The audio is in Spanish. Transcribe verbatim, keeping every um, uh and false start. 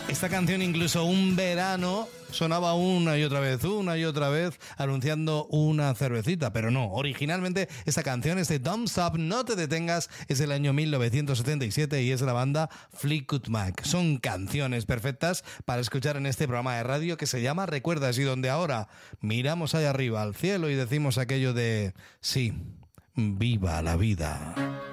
Esta canción incluso un verano sonaba una y otra vez, una y otra vez, anunciando una cervecita, pero no, originalmente esta canción es de Don't Stop, No Te Detengas, es del año mil novecientos setenta y siete y es de la banda Fleetwood Mac. Son canciones perfectas para escuchar en este programa de radio que se llama Recuerdas, y donde ahora miramos allá arriba al cielo y decimos aquello de sí, viva la vida.